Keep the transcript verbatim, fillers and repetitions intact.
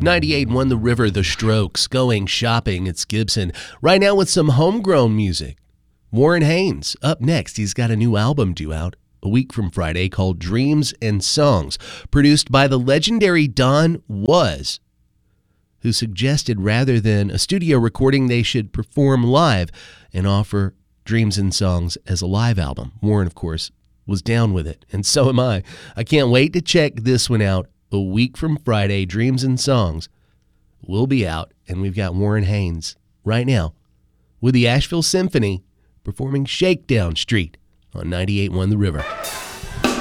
ninety-eight point one The River, The Strokes, Going Shopping. It's Gibson. Right now with some homegrown music. Warren Haynes, up next. He's got a new album due out a week from Friday called Dreams and Songs, produced by the legendary Don Was, who suggested rather than a studio recording, they should perform live and offer Dreams and Songs as a live album. Warren, of course, was down with it, and so am I. I can't wait to check this one out. A week from Friday, Dreams and Songs will be out, and we've got Warren Haynes right now with the Asheville Symphony performing Shakedown Street on ninety-eight point one The River.